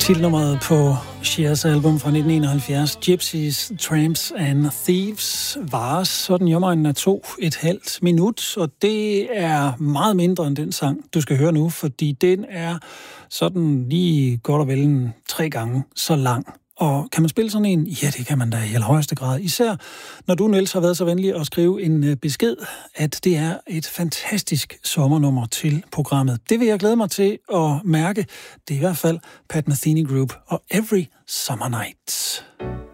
Titelnummeret på Cher's album fra 1971, Gypsies, Tramps and Thieves, varer sådan i omegnen af 2,5 minut, og det er meget mindre end den sang, du skal høre nu, fordi den er sådan lige godt og vel 3 gange så lang. Og kan man spille sådan en? Ja, det kan man da i allerhøjeste grad. Især når du, Niels, har været så venlig at skrive en besked, at det er et fantastisk sommernummer til programmet. Det vil jeg glæde mig til at mærke. Det er i hvert fald Pat Metheny Group og Every Summer Night.